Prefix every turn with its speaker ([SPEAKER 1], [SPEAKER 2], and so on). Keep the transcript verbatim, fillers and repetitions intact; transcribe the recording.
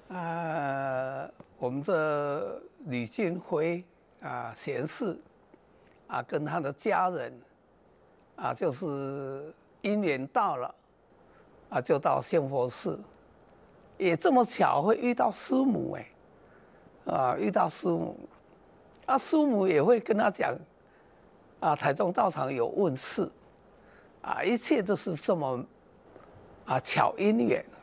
[SPEAKER 1] 呃，我们这吕俊辉啊贤士啊，跟他的家人啊，就是因缘到了啊，就到仙佛寺，也这么巧会遇到师母哎，啊，遇到师母，啊，师母也会跟他讲啊，台中道场有问事啊，一切都是这么啊巧因缘。